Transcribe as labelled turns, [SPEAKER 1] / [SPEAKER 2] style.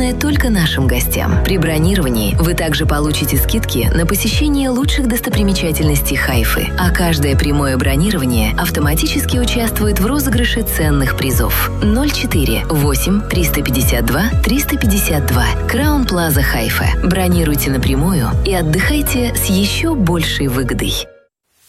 [SPEAKER 1] доступное только нашим гостям. При бронировании вы также получите скидки на посещение лучших достопримечательностей Хайфы, а каждое прямое бронирование автоматически участвует в розыгрыше ценных призов. 04 8 352 352. Краун Плаза Хайфа. Бронируйте напрямую и отдыхайте с еще большей выгодой.